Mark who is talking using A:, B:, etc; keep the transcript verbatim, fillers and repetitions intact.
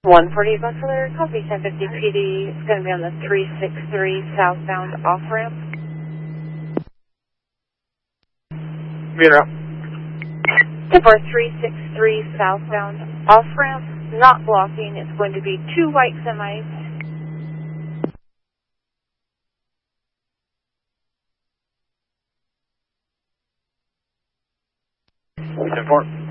A: one forty-eight Buckler, copy ten fifty P D. It's going to be on the three six three southbound off-ramp.
B: Mirror.
A: For three six three southbound off-ramp, not blocking. It's going to be two white semis.
B: ten four.